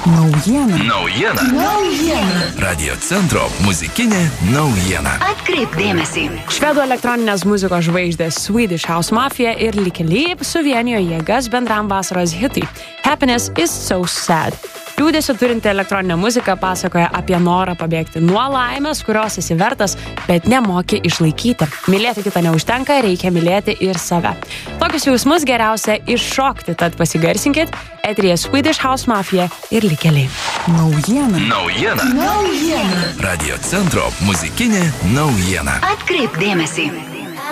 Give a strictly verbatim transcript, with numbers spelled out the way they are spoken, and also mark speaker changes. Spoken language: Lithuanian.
Speaker 1: Naujiena.
Speaker 2: Naujiena.
Speaker 1: Naujiena.
Speaker 2: Radio centro muzikinė naujiena.
Speaker 3: Atkreipk dėmesį.
Speaker 4: Švedų elektroninės muzikos žvaigždės Swedish House Mafia ir Likely suvienijo jėgas bendram vasaros hitui Happiness is so sad. Liūdėsio turinti elektroninė muzika pasakoja apie norą pabėgti nuo laimės, kurios esi vertas, bet nemoki išlaikyti. Mylėti kitą neužtenka, reikia mylėti ir save. Tokius jausmus geriausia iššokti, tad pasigarsinkit. Eteryje Swedish House Mafia ir Likely.
Speaker 1: Naujiena.
Speaker 2: Naujiena.
Speaker 1: Naujiena.
Speaker 2: Radio centro muzikinė naujiena.
Speaker 3: Atkreipk dėmesį.